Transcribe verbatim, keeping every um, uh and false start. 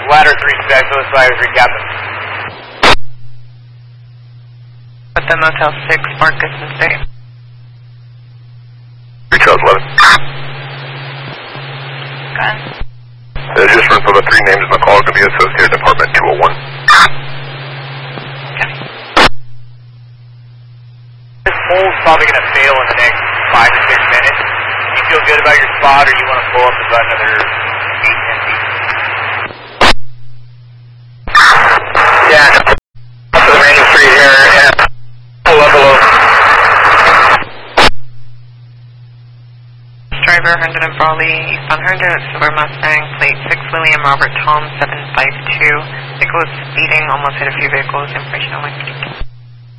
Ladder three specialist, ladder three captain. At the Motel six, Marcus and State. three Charles eleven. Gun. Uh, just run for the three names in the call, going to be associated department two oh one. Okay. This poll's probably going to fail in the next five to six minutes. You feel good about your spot, or you want to pull up about another eight, ten feet? Yeah, up to the Ranger Street here, and pull up below. Driver, one hundred Brawley, eastbound one hundred, Silver Mustang, plate six William Robert Tom seven five two. Vehicle was speeding, almost hit a few vehicles, information only.